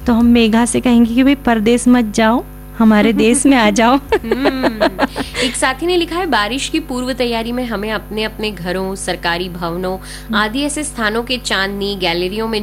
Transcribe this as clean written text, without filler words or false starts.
तो हम मेघा से कहेंगे कि भाई परदेश मत जाओ, हमारे देश में आ जाओ। एक साथी ने लिखा है, बारिश की पूर्व तैयारी में हमें अपने अपने घरों, सरकारी भवनों आदि ऐसे स्थानों के चांदनी गैलरियों में